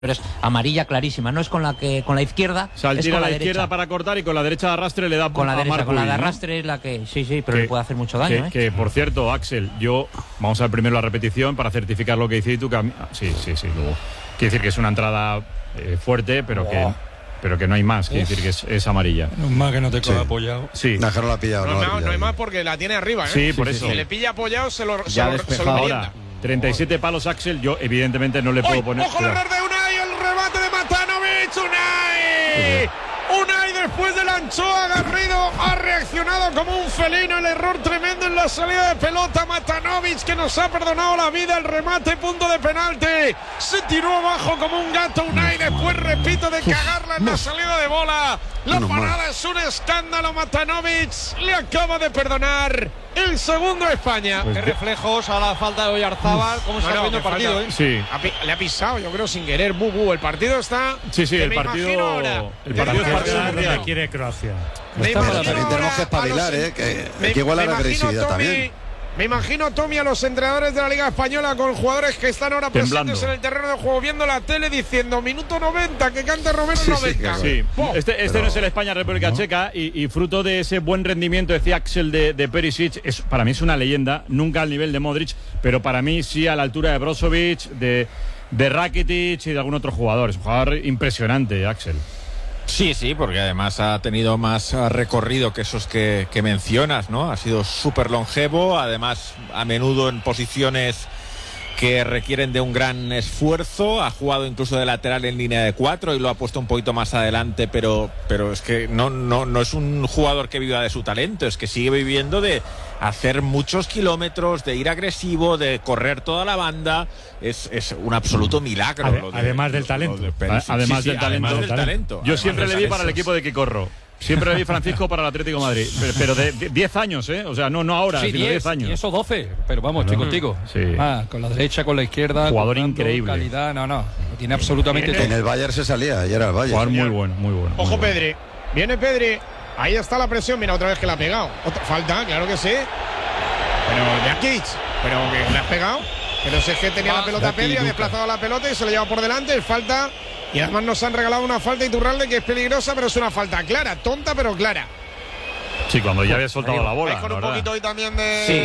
pero es amarilla clarísima, no es con la izquierda. O sea, es tira con la derecha. izquierda para cortar y con la derecha de arrastre le da con la a derecha, Marc con la de Uy, ¿no? arrastre es la que sí, pero le puede hacer mucho daño. Que por cierto, Axel, vamos a ver primero la repetición para certificar lo que dices tú. Sí, luego. Quiere decir que es una entrada fuerte, pero que no hay más. Quiere decir que es amarilla. No más que no te coja apoyado. Sí. No la ha pillado. No hay más porque la tiene arriba, ¿eh? Sí, por eso. Si le pilla apoyado, se lo Ahora, 37 palos, Axel. Yo, evidentemente, no le puedo poner. ¡Ojo el error de Unai! ¡El remate de Matanovic! ¡Unai! Unai, después de la anchoa, Garrido ha reaccionado como un felino. El error tremendo en la salida de pelota. Matanovic, que nos ha perdonado la vida. El remate, punto de penalti. Se tiró abajo como un gato Unai. Después, repito, de cagarla en la salida de bola. La parada es un escándalo. Matanovic le acaba de perdonar el segundo a España. Qué reflejos a la falta de Oyarzábal. ¿Cómo se está viendo el partido? Sí. Le ha pisado, yo creo, sin querer. El partido está. Sí, el partido es donde quiere Croacia. También tenemos que espabilar, que igual la agresividad también. Me imagino, Tommy, a los entrenadores de la Liga Española con jugadores que están ahora presentes en el terreno de juego viendo la tele diciendo minuto 90, que canta Romero 90. Sí. Este no es el España-República Checa y fruto de ese buen rendimiento, decía Axel, de Perisic, para mí es una leyenda, nunca al nivel de Modric, pero para mí sí a la altura de Brozovic, de Rakitic y de algún otro jugador. Es un jugador impresionante, Axel. Sí, porque además ha tenido más recorrido que esos que mencionas, ¿no? Ha sido súper longevo, además a menudo en posiciones que requieren de un gran esfuerzo. Ha jugado incluso de lateral en línea de 4 y lo ha puesto un poquito más adelante, pero es que no es un jugador que viva de su talento, es que sigue viviendo de hacer muchos kilómetros, de ir agresivo, de correr toda la banda. Es un absoluto milagro. Además del talento. Además del talento. Yo siempre le vi para el equipo de Quicorro. Siempre le vi Francisco para el Atlético de Madrid. Pero de 10 años, ¿eh? O sea, no ahora, sino 10 años. Y eso 12. Pero vamos, estoy contigo. Sí. Con la derecha, con la izquierda. Jugador increíble. Calidad, no tiene absolutamente todo. En el Bayern se salía, y era el Bayern. Jugador muy bueno. Ojo, Pedri. Viene Pedri. Ahí está la presión. Mira, otra vez que la ha pegado. Falta, claro que sí. Pero Jakic. Pero que le has pegado. Pero si es que tenía la pelota Pedri, ha desplazado la pelota y se la lleva por delante. Falta. Y además nos han regalado una falta Iturralde que es peligrosa, pero es una falta clara, tonta pero clara. Sí, cuando ya había soltado la bola. Con un poquito hoy también de. Sí.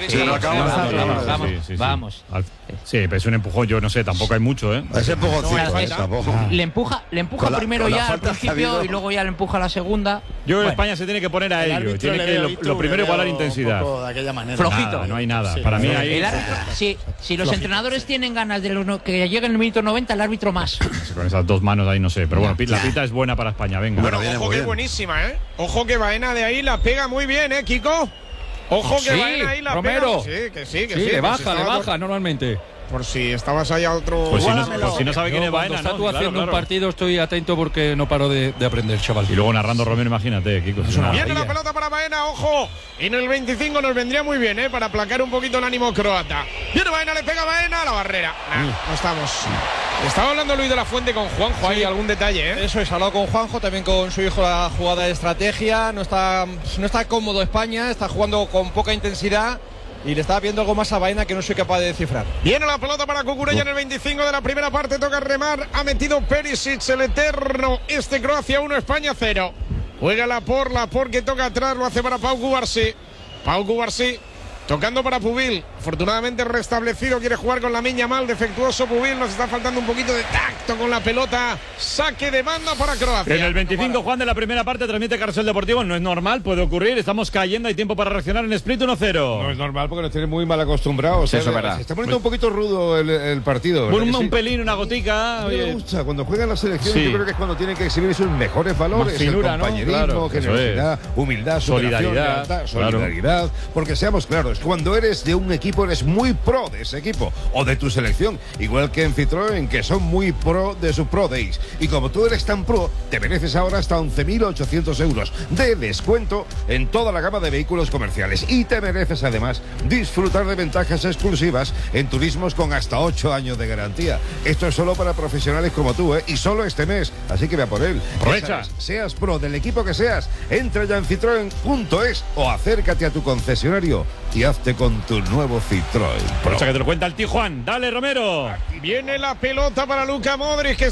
Vamos. Sí, pero es un empujón, yo no sé, tampoco hay mucho, ¿eh? Ese empujoncito, tampoco. Le empuja primero ya al principio y luego ya le empuja a la segunda. Yo en España se tiene que poner a ello. Tiene que lo primero igualar intensidad. De aquella manera. Flojito. No hay nada. Para mí ahí. El árbitro, si los entrenadores tienen ganas de que llegue el minuto 90, el árbitro más. Con esas dos manos ahí no sé. Pero bueno, la pita es buena para España, venga. Bueno, ojo que es buenísima, ¿eh? Ojo que Baena de ahí la pega muy bien, ¿eh, Kiko? Ojo que Baena ahí la Romero. pega. Que sí. Le baja normalmente. Por si estabas ahí a otro. Pues si no sabe quién es Baena, Cuando está tú haciendo un partido estoy atento porque no paro de aprender, chaval. Y luego narrando Romero, imagínate, Kiko. Viene la pelota para Baena, ojo. En el 25 nos vendría muy bien, para aplacar un poquito el ánimo croata. Viene Baena, le pega Baena a la barrera. No estamos. Estaba hablando Luis de la Fuente con Juanjo, ¿hay algún detalle, Eso es, hablado con Juanjo, también con su hijo la jugada de estrategia. No está cómodo España, está jugando con poca intensidad. Y le estaba viendo algo más a Baena que no soy capaz de descifrar. Viene la pelota para Cucurella en el 25 de la primera parte. Toca remar. Ha metido Perisic, el eterno. Croacia 1, España 0. Juega la por que toca atrás. Lo hace para Pau Cubarsí. Tocando para Pubil. Afortunadamente restablecido. Quiere jugar con Lamine Yamal. Defectuoso Pubil. Nos está faltando un poquito de tacto con la pelota. Saque de banda para Croacia. En el 25, Juan, de la primera parte transmite Carrusel Deportivo. No es normal, puede ocurrir. Estamos cayendo. Hay tiempo para reaccionar en Split 1-0. No es normal porque nos tienen muy mal acostumbrados. Eso es verdad. Se está poniendo un poquito rudo el partido. Un pelín, una gotica. A mí me gusta. Cuando juegan la selección, yo creo que es cuando tienen que exhibir sus mejores valores. Finura, el compañerismo, generosidad, humildad, solidaridad. Porque seamos claros, cuando eres de un equipo, eres muy pro de ese equipo o de tu selección, igual que en Citroën, que son muy pro de su Pro Days. Y como tú eres tan pro, te mereces ahora hasta 11.800 euros de descuento en toda la gama de vehículos comerciales. Y te mereces además disfrutar de ventajas exclusivas en turismos con hasta 8 años de garantía. Esto es solo para profesionales como tú, y solo este mes. Así que ve a por él. Aprovecha. Seas pro del equipo que seas, entra ya en citroen.es o acércate a tu concesionario y hazte con tu nuevo Citroën Pro. Por eso que te lo cuenta el tío Juan. Dale, Romero. Viene la pelota para Luka Modric, que